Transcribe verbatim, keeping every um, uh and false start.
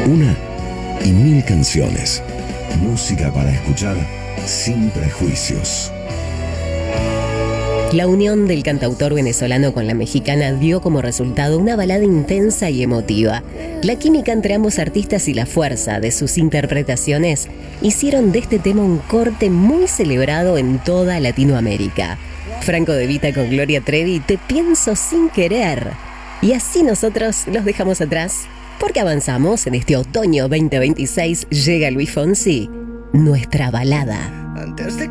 Una y mil canciones. Música para escuchar sin prejuicios. La unión del cantautor venezolano con la mexicana dio como resultado una balada intensa y emotiva. La química entre ambos artistas y la fuerza de sus interpretaciones hicieron de este tema un corte muy celebrado en toda Latinoamérica. Franco De Vita con Gloria Trevi, Te pienso sin querer. Y así nosotros los dejamos atrás, porque avanzamos en este otoño veinte veintiséis. Llega Luis Fonsi, nuestra balada. Antes de